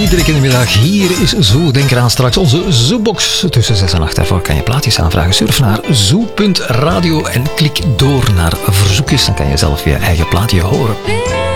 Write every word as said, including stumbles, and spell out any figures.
iedere keer de middag. Hier is Zoo. Denk eraan straks onze Zoobox tussen zes en acht. Daarvoor kan je plaatjes aanvragen. Surf naar zoo punt radio en klik door naar verzoekjes. Dan kan je zelf je eigen plaatje horen.